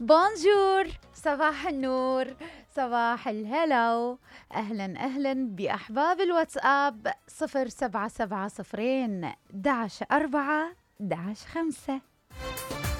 بونجور، صباح النور، صباح الهلو. أهلا بأحباب الواتساب 0770 11 4 11 5.